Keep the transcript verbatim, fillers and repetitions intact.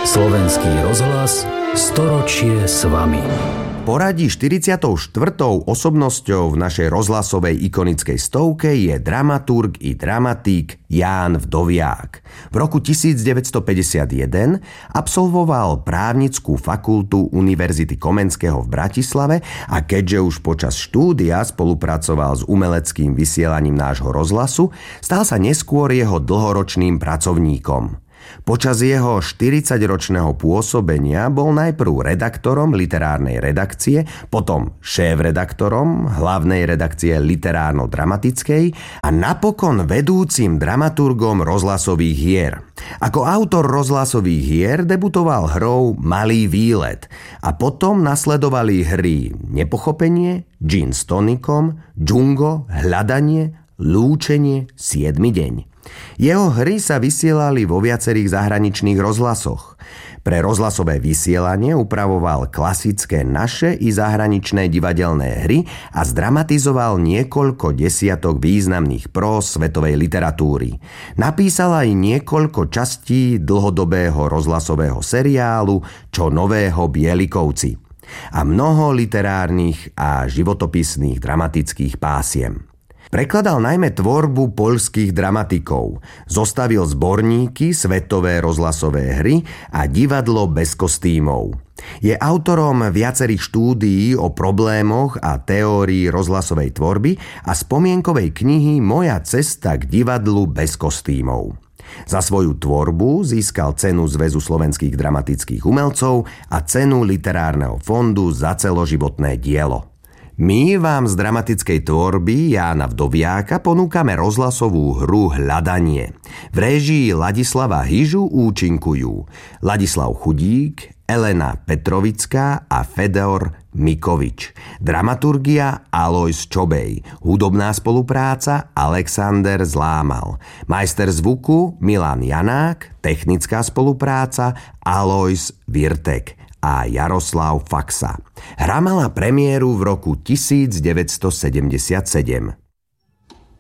Slovenský rozhlas storočie s vami. Poradí štyridsiatou štvrtou osobnosťou v našej rozhlasovej ikonickej stovke je dramaturg i dramatík Ján Vdoviák. V roku devätnásťstopäťdesiatjeden absolvoval právnickú fakultu Univerzity Komenského v Bratislave a keďže už počas štúdia spolupracoval s umeleckým vysielaním nášho rozhlasu, stal sa neskôr jeho dlhoročným pracovníkom. Počas jeho štyridsaťročného pôsobenia bol najprv redaktorom literárnej redakcie, potom šéf-redaktorom hlavnej redakcie literárno-dramatickej a napokon vedúcim dramaturgom rozhlasových hier. Ako autor rozhlasových hier debutoval hrou Malý výlet a potom nasledovali hry Nepochopenie, Gin s tonikom, Džungo, Hľadanie, Lúčenie, Siedmy deň. Jeho hry sa vysielali vo viacerých zahraničných rozhlasoch. Pre rozhlasové vysielanie upravoval klasické naše i zahraničné divadelné hry a zdramatizoval niekoľko desiatok významných prós svetovej literatúry. Napísal aj niekoľko častí dlhodobého rozhlasového seriálu Čo nového Bielikovci a mnoho literárnych a životopisných dramatických pásiem. Prekladal najmä tvorbu poľských dramatikov, zostavil zborníky Svetové rozhlasové hry a Divadlo bez kostýmov. Je autorom viacerých štúdií o problémoch a teórii rozhlasovej tvorby a spomienkovej knihy Moja cesta k divadlu bez kostýmov. Za svoju tvorbu získal cenu Zväzu slovenských dramatických umelcov a cenu Literárneho fondu za celoživotné dielo. My vám z dramatickej tvorby Jána Vdoviáka ponúkame rozhlasovú hru Hľadanie. V réžii Ladislava Hyžu účinkujú Ladislav Chudík, Elena Petrovická a Fedor Mikovič. Dramaturgia Alojz Čobej. Hudobná spolupráca Alexander Zlámal. Majster zvuku Milan Janák. Technická spolupráca Alojz Virtek a Jaroslav Faxa. Hra mala premiéru v roku devätnásťstosedemdesiatsedem.